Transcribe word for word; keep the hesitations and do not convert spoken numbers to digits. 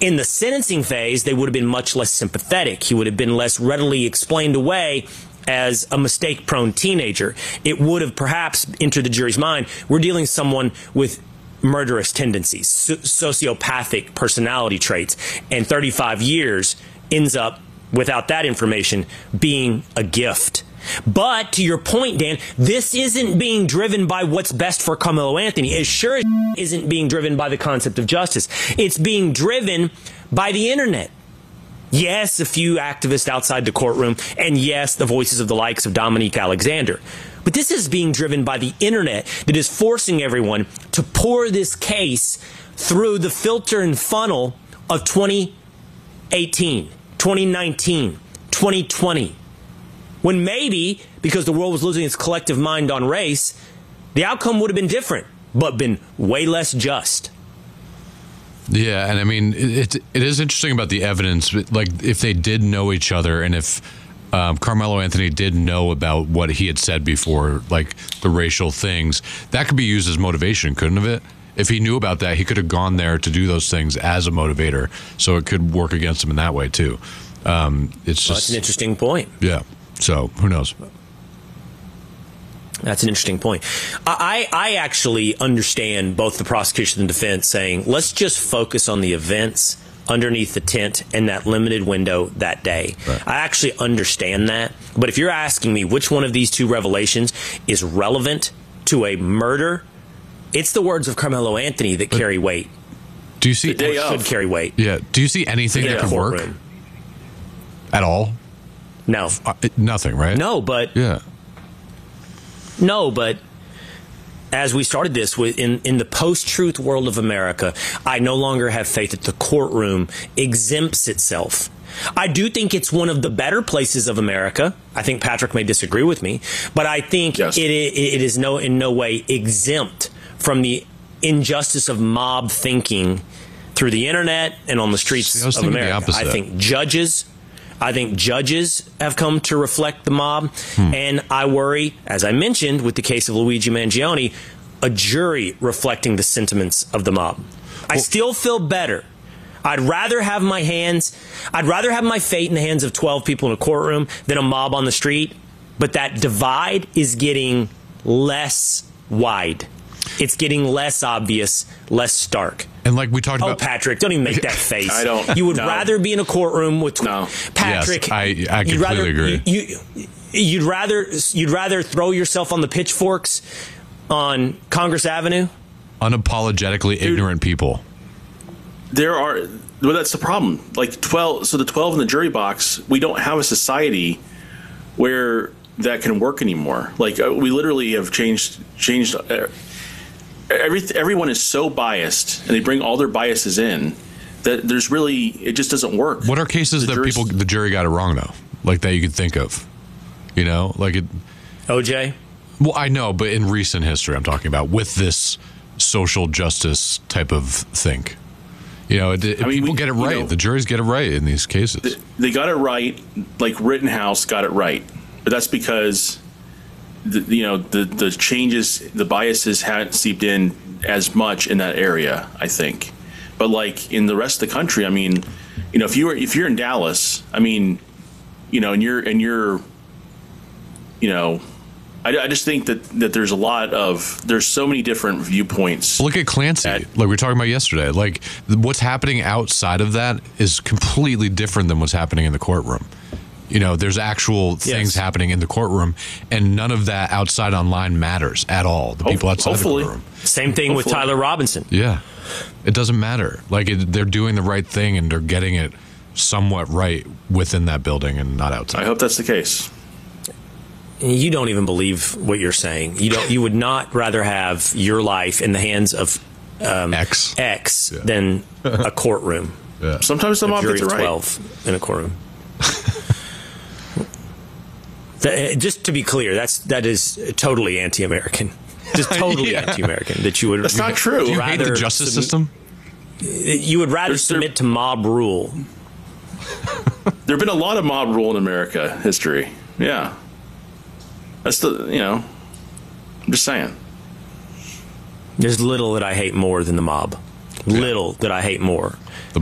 In the sentencing phase, they would have been much less sympathetic. He would have been less readily explained away as a mistake-prone teenager. It would have perhaps entered the jury's mind, we're dealing with someone with murderous tendencies, so- sociopathic personality traits, and thirty-five years ends up, without that information, being a gift. But to your point, Dan, this isn't being driven by what's best for Carmelo Anthony. It sure as isn't being driven by the concept of justice. It's being driven by the internet. Yes, a few activists outside the courtroom, and yes, the voices of the likes of Dominique Alexander. But this is being driven by the internet that is forcing everyone to pour this case through the filter and funnel of twenty eighteen, twenty nineteen, twenty twenty. When maybe, because the world was losing its collective mind on race, the outcome would have been different, but been way less just. Yeah, and I mean, it, it is interesting about the evidence. Like, if they did know each other, and if um, Carmelo Anthony did know about what he had said before, like the racial things, that could be used as motivation, couldn't it? If he knew about that, he could have gone there to do those things as a motivator, so it could work against him in that way, too. Um, it's Well, just, that's an interesting point. Yeah. So, who knows? That's an interesting point. I, I actually understand both the prosecution and defense saying, let's just focus on the events underneath the tent in that limited window that day. Right. I actually understand that. But if you're asking me which one of these two revelations is relevant to a murder, it's the words of Carmelo Anthony that but carry weight. Do you see the day should carry weight? Yeah. Do you see anything that could work at all? No. Uh, nothing, right? No, but yeah. No, but as we started this with in, in the post-truth world of America, I no longer have faith that the courtroom exempts itself. I do think it's one of the better places of America. I think Patrick may disagree with me, but I think yes. it, it, it is no in no way exempt from the injustice of mob thinking through the internet and on the streets See, of America. I think judges I think judges have come to reflect the mob, hmm. and I worry, as I mentioned with the case of Luigi Mangione, a jury reflecting the sentiments of the mob. Well, I still feel better. I'd rather have my hands, I'd rather have my fate in the hands of twelve people in a courtroom than a mob on the street, but that divide is getting less wide. It's getting less obvious, less stark. And like we talked oh, about... Oh, Patrick, don't even make that face. I don't. You would no. rather be in a courtroom with... Tw- no. Patrick, yes, I, I completely rather, agree. You, you, you'd, rather, you'd rather throw yourself on the pitchforks on Congress Avenue? Unapologetically Dude, ignorant people. There are... Well, that's the problem. Like twelve... So the twelve in the jury box, we don't have a society where that can work anymore. Like, uh, we literally have changed... changed uh, Every, everyone is so biased, and they bring all their biases in, that there's really, it just doesn't work. What are cases the that people, the jury got it wrong, though? Like, that you could think of? You know? Like it. O J? Well, I know, but in recent history, I'm talking about, with this social justice type of think. You know, it, it, I mean, people we, get it right. You know, the juries get it right in these cases. They, they got it right, like Rittenhouse got it right. But that's because... The, you know, the, the changes, the biases hadn't seeped in as much in that area, I think. But like in the rest of the country, I mean, you know, if you were if you're in Dallas, I mean, you know, and you're and you're, you know, I, I just think that, that there's a lot of there's so many different viewpoints. Look at Clancy, that, like we were talking about yesterday. Like what's happening outside of that is completely different than what's happening in the courtroom. You know, there's actual things yes. happening in the courtroom, and none of that outside online matters at all. The people outside Hopefully. the courtroom. Same thing Hopefully. with Tyler Robinson. Yeah. It doesn't matter. Like, it, they're doing the right thing, and they're getting it somewhat right within that building and not outside. I hope that's the case. You don't even believe what you're saying. You don't. You would not rather have your life in the hands of um, X, X yeah. than a courtroom. Yeah. Sometimes the mob gets it right. twelve in a courtroom. That, just to be clear, that's that is totally anti-American. Just totally yeah. anti-American. That you would. That's not true. Do you hate the justice system? You would rather There's, submit there, to mob rule. There have been a lot of mob rule in America history. Yeah, that's the you know. I'm just saying. There's little that I hate more than the mob. Little yeah. that I hate more.